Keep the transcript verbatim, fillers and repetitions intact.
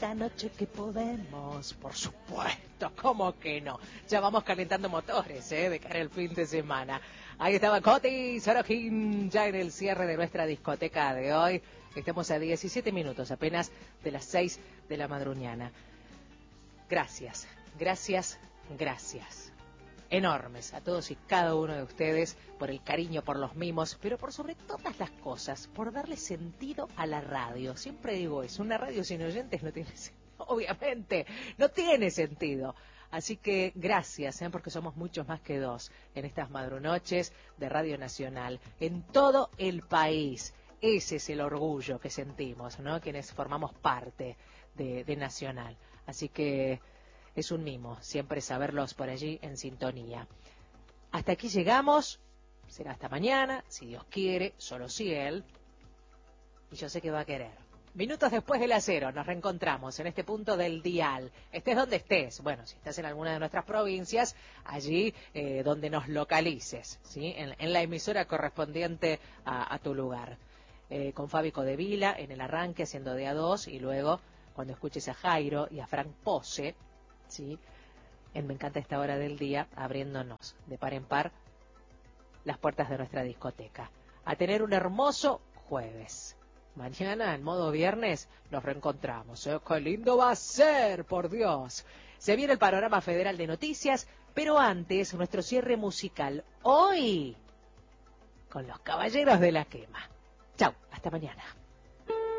esta noche que podemos, por supuesto, ¿cómo que no? Ya vamos calentando motores, ¿eh? De cara al fin de semana. Ahí estaba Coti Sorokin, ya en el cierre de nuestra discoteca de hoy. Estamos a diecisiete minutos apenas de las seis de la madrugada. Gracias, gracias, gracias. Enormes a todos y cada uno de ustedes por el cariño, por los mimos, pero por sobre todas las cosas, por darle sentido a la radio. Siempre digo eso, una radio sin oyentes no tiene sentido, obviamente, no tiene sentido. Así que gracias, ¿eh? Porque somos muchos más que dos en estas madrunoches de Radio Nacional, en todo el país. Ese es el orgullo que sentimos, ¿no? Quienes formamos parte de, de Nacional. Así que es un mimo siempre saberlos por allí en sintonía. Hasta aquí llegamos, será hasta mañana, si Dios quiere, solo si Él, y yo sé que va a querer. Minutos después de las cero nos reencontramos en este punto del dial, estés donde estés, bueno, si estás en alguna de nuestras provincias, allí eh, donde nos localices, ¿sí? en, en la emisora correspondiente a, a tu lugar. Eh, con Fabi Codevila en el arranque haciendo de a dos, y luego cuando escuches a Jairo y a Frank Pose, ¿sí? En Me Encanta Esta Hora del Día, abriéndonos de par en par las puertas de nuestra discoteca. A tener un hermoso jueves. Mañana, en modo viernes, nos reencontramos. ¿Eh? ¡Qué lindo va a ser, por Dios! Se viene el panorama federal de noticias, pero antes, nuestro cierre musical. Hoy, con los Caballeros de la Quema. Chau, hasta mañana.